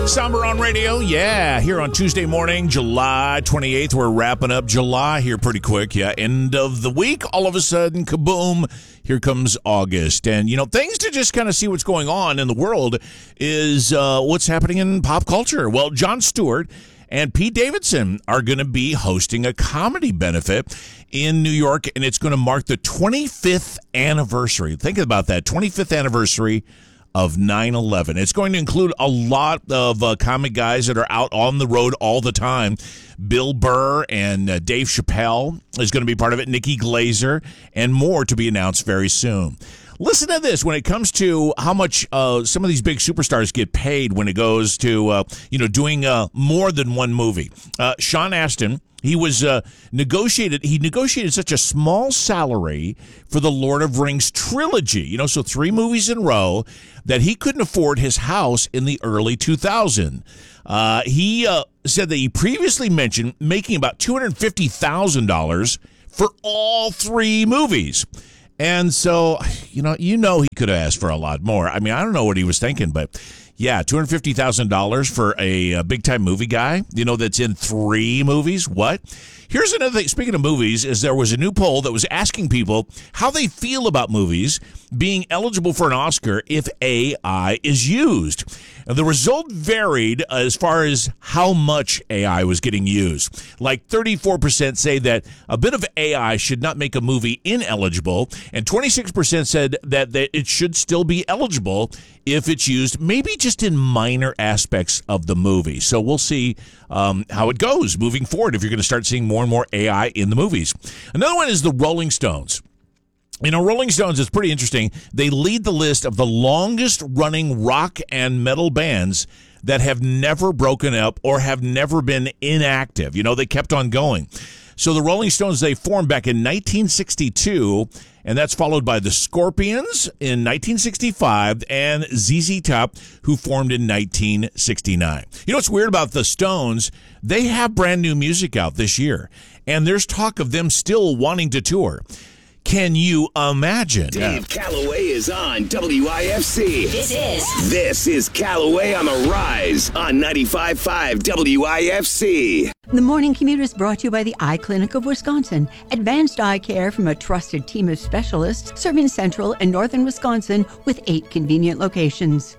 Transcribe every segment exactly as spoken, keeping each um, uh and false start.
Somber on Radio, yeah, here on Tuesday morning, July twenty-eighth. We're wrapping up July here pretty quick, yeah. End of the week, all of a sudden, kaboom, here comes August. And, you know, things to just kind of see what's going on in the world is uh, what's happening in pop culture. Well, Jon Stewart and Pete Davidson are going to be hosting a comedy benefit in New York, and it's going to mark the twenty-fifth anniversary. Think about that, twenty-fifth anniversary of nine eleven. It's going to include a lot of uh, comic guys that are out on the road all the time. Bill Burr and uh, Dave Chappelle is going to be part of it, Nikki Glazer, and more to be announced very soon. Listen to this when it comes to how much uh, some of these big superstars get paid when it goes to, uh, you know, doing uh, more than one movie. Uh, Sean Astin, he was uh, negotiated. He negotiated such a small salary for the Lord of Rings trilogy, you know, so three movies in a row, that he couldn't afford his house in the early two thousands. Uh, he uh, said that he previously mentioned making about two hundred fifty thousand dollars for all three movies. And so, you know, you know, he could have asked for a lot more. I mean, I don't know what he was thinking, but yeah, two hundred fifty thousand dollars for a, a big-time movie guy, you know, that's in three movies. What? Here's another thing. Speaking of movies, is there was a new poll that was asking people how they feel about movies being eligible for an Oscar if A I is used. And the result varied as far as how much A I was getting used. Like thirty-four percent say that a bit of A I should not make a movie ineligible, and twenty-six percent said that, that it should still be eligible if it's used maybe just in minor aspects of the movie. So we'll see um, how it goes moving forward if you're going to start seeing more and more A I in the movies. Another one is the Rolling Stones. You know, Rolling Stones is pretty interesting. They lead the list of the longest running rock and metal bands that have never broken up or have never been inactive. You know, they kept on going. So the Rolling Stones, they formed back in nineteen sixty-two, and that's followed by the Scorpions in nineteen sixty-five and Z Z Top, who formed in nineteen sixty-nine. You know what's weird about the Stones? They have brand new music out this year, and there's talk of them still wanting to tour. Can you imagine? Dave Calloway is on W I F C. This is. This is Calloway on the Rise on ninety-five point five W I F C. The Morning Commute is brought to you by the Eye Clinic of Wisconsin. Advanced eye care from a trusted team of specialists serving central and northern Wisconsin with eight convenient locations.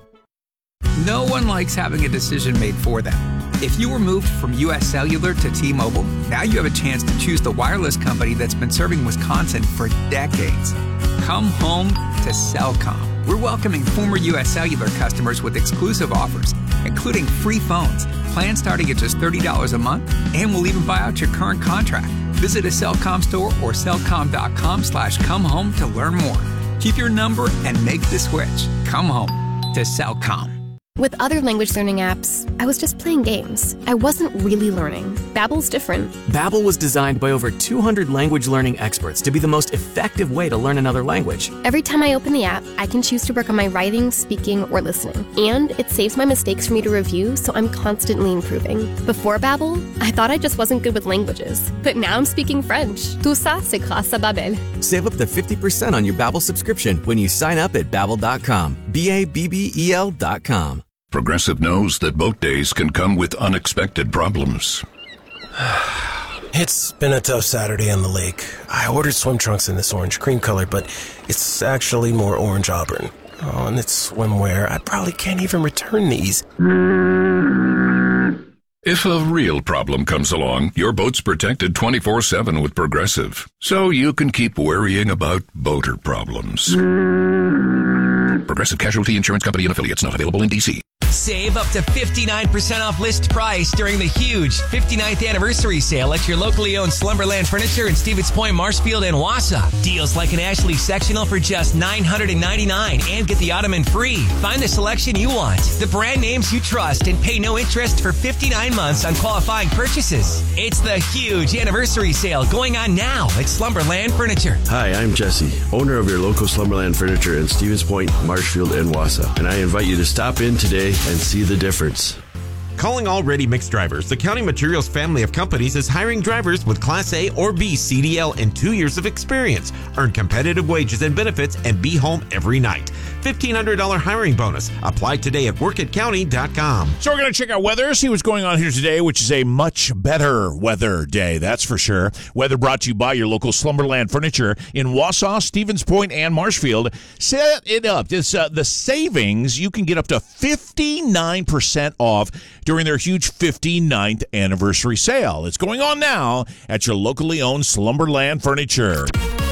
No one likes having a decision made for them. If you were moved from U S Cellular to T-Mobile, now you have a chance to choose the wireless company that's been serving Wisconsin for decades. Come home to Cellcom. We're welcoming former U S Cellular customers with exclusive offers, including free phones, plans starting at just thirty dollars a month, and we'll even buy out your current contract. Visit a Cellcom store or cellcom.com slash come home to learn more. Keep your number and make the switch. Come home to Cellcom. With other language learning apps, I was just playing games. I wasn't really learning. Babbel's different. Babbel was designed by over two hundred language learning experts to be the most effective way to learn another language. Every time I open the app, I can choose to work on my writing, speaking, or listening. And it saves my mistakes for me to review, so I'm constantly improving. Before Babbel, I thought I just wasn't good with languages. But now I'm speaking French. Tout ça, c'est grâce à Babbel. Save up to fifty percent on your Babbel subscription when you sign up at Babbel dot com. B A B B E L dot com. Progressive knows that boat days can come with unexpected problems. It's been a tough Saturday on the lake. I ordered swim trunks in this orange cream color, but it's actually more orange auburn. Oh, and it's swimwear. I probably can't even return these. If a real problem comes along, your boat's protected twenty-four seven with Progressive, so you can keep worrying about boater problems. Progressive Casualty Insurance Company and Affiliates, not available in D C. Save up to fifty-nine percent off list price during the huge fifty-ninth anniversary sale at your locally owned Slumberland Furniture in Stevens Point, Marshfield, and Wausau. Deals like an Ashley sectional for just nine hundred ninety-nine dollars and get the ottoman free. Find the selection you want, the brand names you trust, and pay no interest for fifty-nine months on qualifying purchases. It's the huge anniversary sale going on now at Slumberland Furniture. Hi, I'm Jesse, owner of your local Slumberland Furniture in Stevens Point, Marshfield, and Wausau, and I invite you to stop in today and see the difference. Calling all ready mix drivers, the County Materials family of companies is hiring drivers with Class A or B C D L and two years of experience. Earn competitive wages and benefits and be home every night. fifteen hundred dollars hiring bonus. Apply today at work at county dot com. So we're going to check out weather, see what's going on here today, which is a much better weather day, that's for sure. Weather brought to you by your local Slumberland Furniture in Wausau, Stevens Point, and Marshfield. Set it up. It's uh, the savings. You can get up to fifty-nine percent off during their huge fifty-ninth anniversary sale. It's going on now at your locally owned Slumberland Furniture.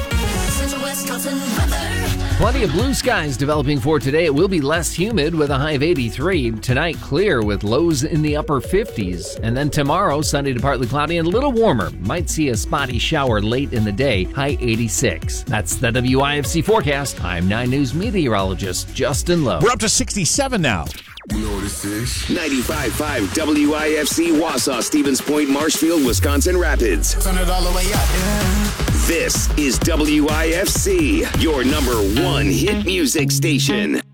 Plenty of blue skies developing for today. It will be less humid with a high of eighty-three. Tonight, clear with lows in the upper fifties. And then tomorrow, sunny to partly cloudy and a little warmer. Might see a spotty shower late in the day, high eighty-six. That's the W I F C forecast. I'm nine News meteorologist Justin Lowe. We're up to sixty-seven now. ninety-five point five W I F C Wausau, Stevens Point, Marshfield, Wisconsin Rapids. Turn it all the way up, yeah. This is W I F C, your number one hit music station.